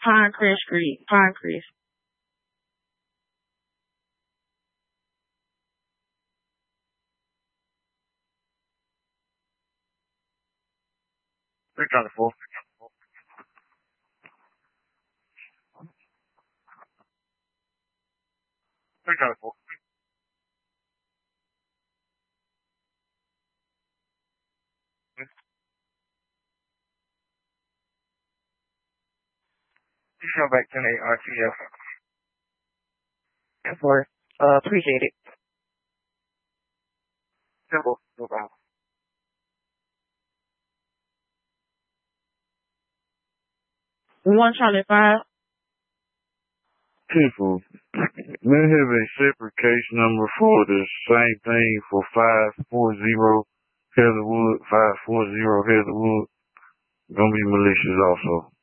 Pinecrest Street, Pinecrest. 324. 324. You show back 10-8 RTF. That's worth. Appreciate it. Simple. No problem. 1 Charlie 5. People, may have a separate case number for the same thing for 540 Heatherwood, 540 Heatherwood. Gonna be malicious also.